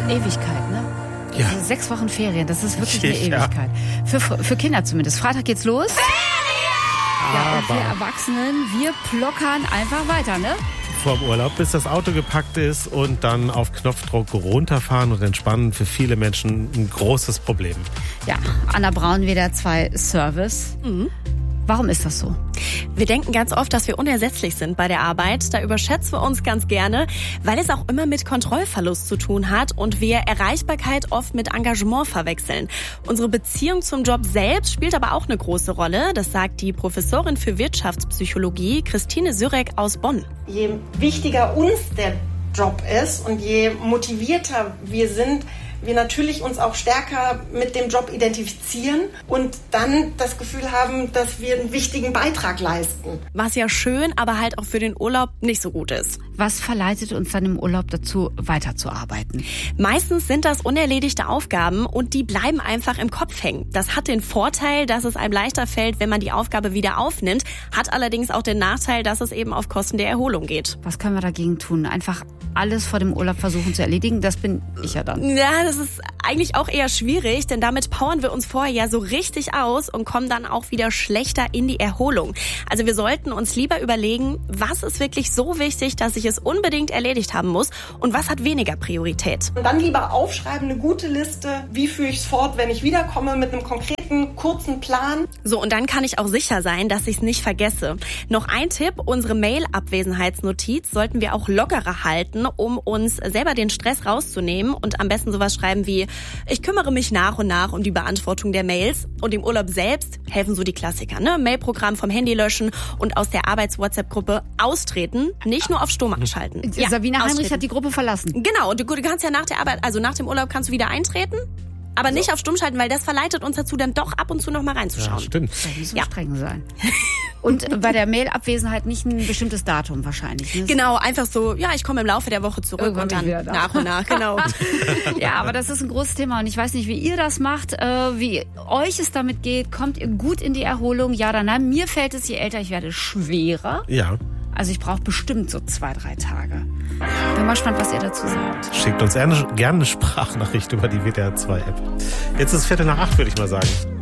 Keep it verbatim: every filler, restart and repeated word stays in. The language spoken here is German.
Ewigkeit, ne? Ja. Also sechs Wochen Ferien, das ist wirklich eine Ja. Ewigkeit. Für, für Kinder zumindest. Freitag geht's los. Ja, und Aber- wir Erwachsenen, wir plockern einfach weiter, ne? Vorm Urlaub, bis das Auto gepackt ist und dann auf Knopfdruck runterfahren und entspannen, für viele Menschen ein großes Problem. Ja, Anna Braun, W D R zwei Service. Mhm. Warum ist das so? Wir denken ganz oft, dass wir unersetzlich sind bei der Arbeit. Da überschätzen wir uns ganz gerne, weil es auch immer mit Kontrollverlust zu tun hat und wir Erreichbarkeit oft mit Engagement verwechseln. Unsere Beziehung zum Job selbst spielt aber auch eine große Rolle. Das sagt die Professorin für Wirtschaftspsychologie Christine Sürek aus Bonn. Je wichtiger uns der Job ist und je motivierter wir sind, wir natürlich uns auch stärker mit dem Job identifizieren und dann das Gefühl haben, dass wir einen wichtigen Beitrag leisten. Was ja schön, aber halt auch für den Urlaub nicht so gut ist. Was verleitet uns dann im Urlaub dazu, weiterzuarbeiten? Meistens sind das unerledigte Aufgaben und die bleiben einfach im Kopf hängen. Das hat den Vorteil, dass es einem leichter fällt, wenn man die Aufgabe wieder aufnimmt, hat allerdings auch den Nachteil, dass es eben auf Kosten der Erholung geht. Was können wir dagegen tun? Einfach alles vor dem Urlaub versuchen zu erledigen? Das bin ich ja dann. Ja, das ist eigentlich auch eher schwierig, denn damit powern wir uns vorher ja so richtig aus und kommen dann auch wieder schlechter in die Erholung. Also wir sollten uns lieber überlegen, was ist wirklich so wichtig, dass ich es unbedingt erledigt haben muss und was hat weniger Priorität. Und dann lieber aufschreiben, eine gute Liste, wie führe ich es fort, wenn ich wiederkomme, mit einem konkreten, kurzen Plan. So, und dann kann ich auch sicher sein, dass ich es nicht vergesse. Noch ein Tipp, unsere Mail-Abwesenheitsnotiz sollten wir auch lockerer halten, um uns selber den Stress rauszunehmen und am besten sowas schreiben wie, ich kümmere mich nach und nach um die Beantwortung der Mails. Und im Urlaub selbst helfen so die Klassiker, ne? Mailprogramm vom Handy löschen und aus der Arbeits-WhatsApp-Gruppe austreten, nicht nur auf Stumm schalten. Ja, Sabine Heinrich austreten. hat die Gruppe verlassen. Genau, und du, du kannst ja nach der Arbeit, also nach dem Urlaub kannst du wieder eintreten, aber nicht auf Stumm schalten, weil das verleitet uns dazu, dann doch ab und zu noch mal reinzuschauen. Ja, stimmt. Das muss so Ja. streng sein. Und bei der Mail-Abwesenheit nicht ein bestimmtes Datum wahrscheinlich. Ne? Genau, einfach so, ja, ich komme im Laufe der Woche zurück Irgendwann und bin dann ich wieder da. nach und nach, genau. Ja, aber das ist ein großes Thema und ich weiß nicht, wie ihr das macht, äh, wie euch es damit geht. Kommt ihr gut in die Erholung? Ja oder nein? Mir fällt es, je älter ich werde, schwerer. Ja. Also ich brauche bestimmt so zwei, drei Tage. Bin mal gespannt, was ihr dazu sagt. Schickt uns gerne, gerne eine Sprachnachricht über die W D R zwei App. Jetzt ist es Viertel nach acht, würde ich mal sagen.